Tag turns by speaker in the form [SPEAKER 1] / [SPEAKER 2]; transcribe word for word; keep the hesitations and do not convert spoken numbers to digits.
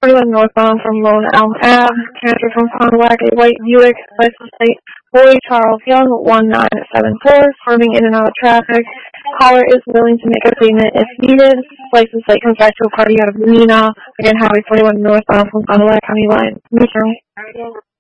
[SPEAKER 1] forty-one northbound from Lone Elm Ave, transfer from Fond du Lac, a white Buick, license plate Roy Charles Young, one nine seven four, swerving in and out of traffic. Caller is willing to make a payment if needed. License plate comes back to a party out of Lena. Again, Highway forty-one northbound from Fond du Lac County line. Metro.